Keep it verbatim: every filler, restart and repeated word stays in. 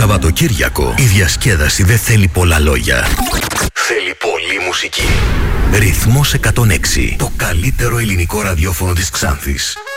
Σαββατοκύριακο η διασκέδαση δεν θέλει πολλά λόγια. Θέλει πολλή μουσική. Ρυθμός εκατόν έξι. Το καλύτερο ελληνικό ραδιόφωνο της Ξάνθης.